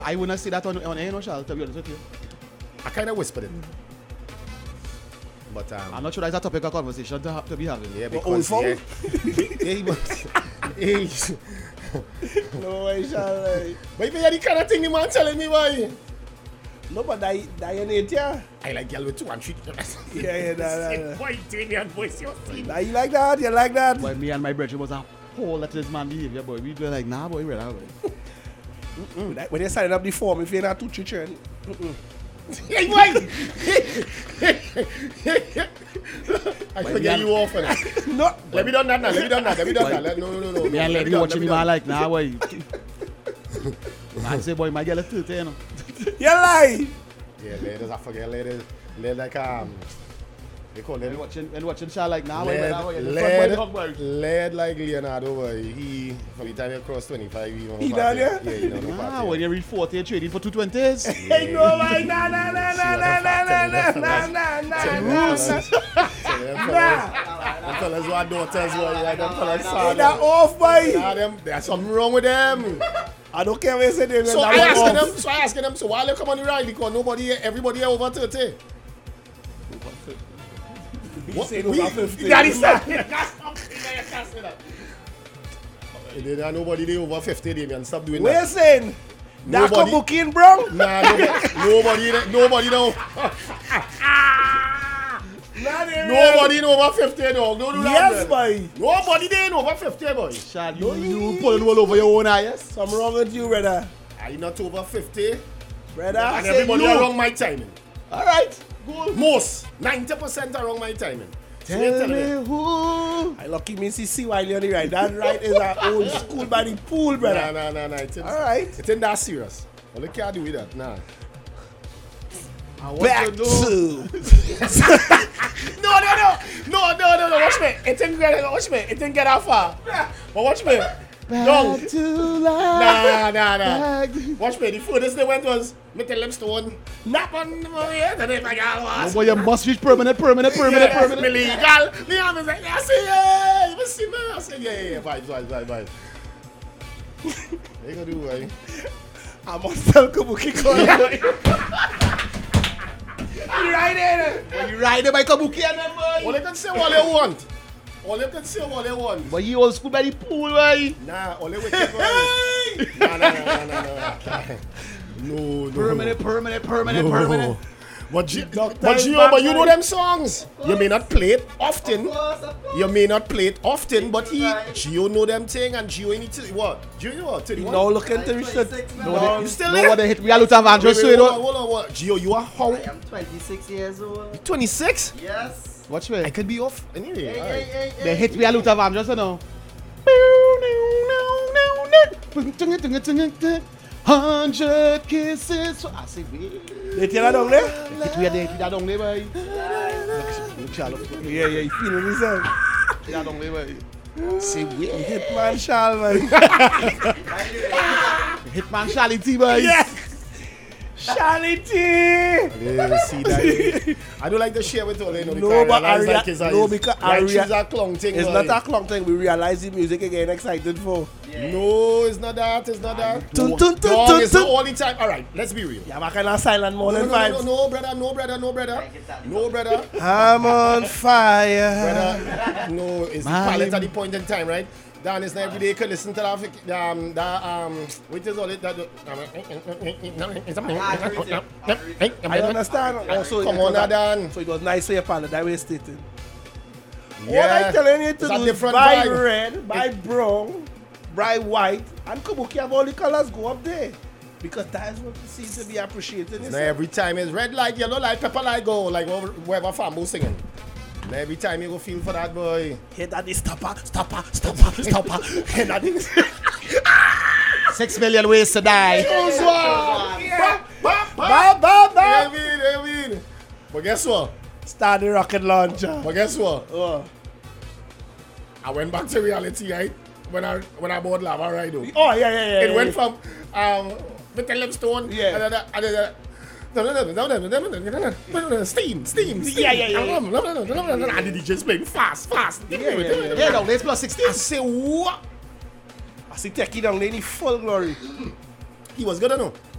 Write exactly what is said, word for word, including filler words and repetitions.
I wouldn't say that on, on air, no, Shal, to be honest with you. I kind of whispered it. But um, I'm not sure that's a topic of conversation to, ha- to be having. yeah, But old because folk? yeah, yeah, he was, he, No, I shall. Uh, but you the kind of thing the man telling me, boy. no, but that that you need, yeah. I like girl with two and three. Yeah, yeah, nah, nah, nah. Why Damien voice you're seeing? Nah, you like that? You like that? But me and my brother was a whole lot of this man behavior, boy. We were like, nah, boy, we're not, boy. Mm, that- when you sign up the form, if you're not too chicken. Hey, boy! I forget you off on that. No. Let me done that now. Let me done that. Let me done that. Let- No, no, no, no. Me and Let lady me done, watching let me, me man, done. like, nah, boy. Man say, boy, my girl is thirty, you know. You lie. Yeah, ladies, I forget ladies. Ladies like, um, they call And ladies. watching, and watching Shal like, nah, boy, Led, nah, boy. The front boy, led, the hug, boy. led like Leonardo, boy. He, from the time he crossed twenty-five, he don't He know done, party. yeah? Yeah, he don't know Nah, party. when you reach forty, you're trading for two twenties. Hey, no, like, nah, nah, nah, nah, nah, nah, nah, nah, nah, nah, nah, nah. Them fellas who are daughters, boy. Yeah, them fellas Hey, sad. that off, boy. Nah, them, there's something wrong with them. I don't care what you say, them. So that I one asking off. them, so I asking them, so why they come on the ride? Because nobody, everybody here over thirty. He said We- over fifty. Daddy said, you can't stop saying that, you can't say that. There are nobody there over fifty, Damien. Stop doing What you that. saying? That Nobody- come booking, bro? Nah, nobody, nobody, there- nobody know. Nah, they Nobody in over fifty, dog. Don't do that. Yes, man. boy. Nobody there in over fifty, boy. Shal, you, you pulling all over your own eyes. Something wrong with you, brother. Are you not over fifty? Brother, I And said everybody you. around my timing. All right, go. Most, ninety percent around my timing. So you Tell tell me me. who. I lucky me see C Wiley on the right. That right is an old school by the pool, Nah, brother. nah, nah, nah. It's, All right. It's in that serious. Well, you can't do with that. Nah. I want Back to know. to. No, no, no. No, no, no, no. Watch me. It didn't get, watch me. It didn't get that far. But watch me. No. Back to life. Nah, nah, nah. Back- Watch me. The furthest they went was me tell them stone. Nap on the head and then my girl was. Oh, boy, you must reach permanent, permanent, permanent, Yeah, permanent. me legal. Me have me say, I say, yeah. You see me? I say, yeah, yeah, yeah. Vibes, vibes, vibes, vibes. What you gonna do, boy? I must tell Kabuki Kola. You right there. When you ride the bike, Kabuki and them, boy. All you can say what you want. All you can say what you want. But you old school by the pool, boy. Nah, all you wicked, boy. Nah, nah, nah, nah, nah, nah. No, no. Permanent, permanent, permanent, No. permanent. But, G- Doctor but, is Gio, back, but you know boy. them songs. You may not play it often. You may not play it often, but he, Gio know them thing, and Gio need to what? Gio, you what? thirty-one? Now look into the shit. No, No, they, you still no, there? what they hit me a lot of Andrew, Wait, so wait, you hold on, know. hold on, what? Gio, you are how? I am twenty-six years old. twenty-six? Yes. Watch I me. could be off anyway. Hey, alright. hey, hey, They hey. hit me a lot of Andrew, so now. Hundred kisses. So I say, wait. They tell her down there? Hit me a day, hit me that down there, boy. Look, Charlie, look, Yeah, yeah, you feeling yourself. hit that down there, boy. Say, wait. Hitman Shal, man. Hitman Charlie T, boy. Yes! Charity! Yeah, see that. I don't like to share with all you know. No, but I realize rea- like it's a, no, it's- because like I rea- she's a clown thing. It's boy. not a clown thing. We realize the music again excited for. No, it's not that. It's not that. Tun, tun, tun, Dog, tun, it's tun. not all the time. All right, let's be real. Yeah, my kind of silent No, morning no, no, no, vibes. no, brother, no, brother, no, brother, no, brother, I'm on fire. brother. No, it's the Man. palette at the point in time, right? Dan, it's not every day you can listen to that, um, that, um, which is all it, that, I understand. Also, Come it on was now, a- Dan. So it was nice for your palette. That way stated. All Yeah. I'm telling you It's to a do is different buy vibe. red, buy brown, buy white, and Kabuki have all the colors go up there. Because that is what seems to be appreciated. Now every time it's red light, yellow light, pepper light go, like wherever Fambo singing. Now every time you go feel for that boy. Hear that is stopper, stopper, stopper, stopper. Hear that is. Six million ways to die. Ba, ba, ba. Ba, ba, ba. David, David. But guess what? Start the rocket launcher. But guess what? Oh, I went back to reality, right? When I when I bought Lava Ride. oh yeah, yeah, yeah. It yeah. went from um Metal Stone. Yeah. And then, and then, no, no, no, no, no, no, no, no, no, no, steam, steam, steam. Yeah, yeah, yeah, yeah. No, no, no, no, no, no, and the D J's playing fast, fast. Yeah, yeah, yeah. Yeah, no, let's plus sixteen. I say, what? I see Techie down there in full glory. He was good, I know.